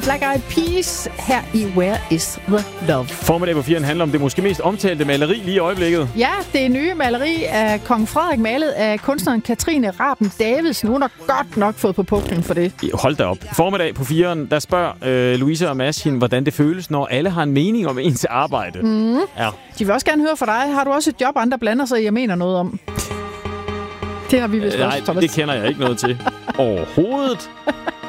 Black Eyed Peas her i Where is the Love. Formiddag på 4 handler om det måske mest omtalte maleri lige i øjeblikket. Ja, det er nye maleri af Kong Frederik, malet af kunstneren Katrine Raben Davidsen. Hun har godt nok fået på puklen for det. Hold da op. Formiddag på 4, der spørger Louise og Mads hende, hvordan det føles, når alle har en mening om ens arbejde. Ja. De vil også gerne høre fra dig. Har du også et job, andre blander sig i, jeg mener noget om? Det har vi vist også, Thomas. Det kender jeg ikke noget til. Overhovedet.